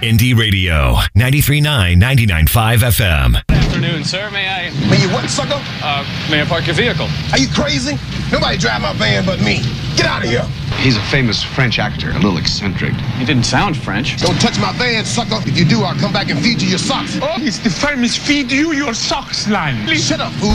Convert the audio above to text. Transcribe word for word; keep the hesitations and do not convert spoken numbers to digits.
Indie Radio, ninety-three point nine, ninety-nine point five F M. Good afternoon, sir. May I... May you what, sucker? Uh, may I park your vehicle? Are you crazy? Nobody drive my van but me. Get out of here. He's a famous French actor, a little eccentric. You didn't sound French. Don't touch my van, sucker. If you do, I'll come back and feed you your socks. Oh, it's the famous feed you your socks line. Shut up, fool.